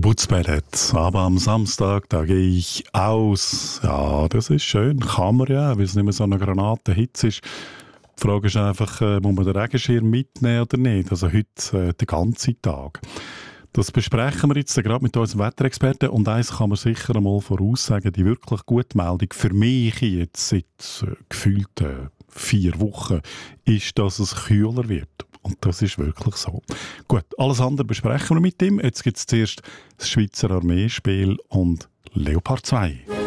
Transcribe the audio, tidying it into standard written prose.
Putzbett. Aber am Samstag, da gehe ich aus. Ja, das ist schön. Kann man ja, weil es nicht mehr so eine Granatenhitze ist. Die Frage ist einfach, muss man den Regenschirm mitnehmen oder nicht? Also heute den ganzen Tag. Das besprechen wir jetzt gerade mit unserem Wetterexperten. Und eins kann man sicher einmal voraussagen, die wirklich gute Meldung für mich jetzt seit gefühlt 4 Wochen ist, dass es kühler wird. Und das ist wirklich so. Gut, alles andere besprechen wir mit ihm. Jetzt gibt es zuerst das Schweizer Armeespiel und Leopard 2.